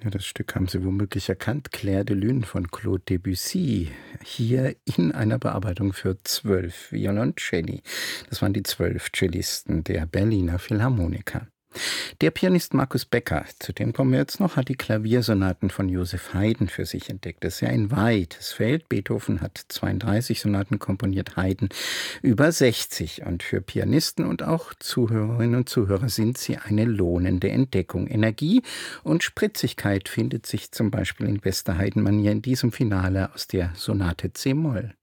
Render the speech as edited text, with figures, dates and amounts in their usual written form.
Ja, das Stück haben Sie womöglich erkannt. Clair de Lune von Claude Debussy. Hier in einer Bearbeitung für 12 Violoncelli. Das waren die 12 Cellisten der Berliner Philharmoniker. Der Pianist Markus Becker, zu dem kommen wir jetzt noch, hat die Klaviersonaten von Joseph Haydn für sich entdeckt. Das ist ja ein weites Feld. Beethoven hat 32 Sonaten komponiert, Haydn über 60. Und für Pianisten und auch Zuhörerinnen und Zuhörer sind sie eine lohnende Entdeckung. Energie und Spritzigkeit findet sich zum Beispiel in bester Haydn-Manier in diesem Finale aus der Sonate C-Moll.